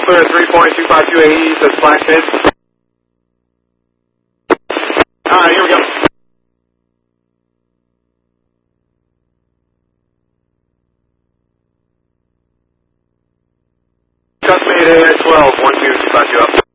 clear at 3.252 AE, says flash mid. Alright, here we go. Just made AX 12, 125 up.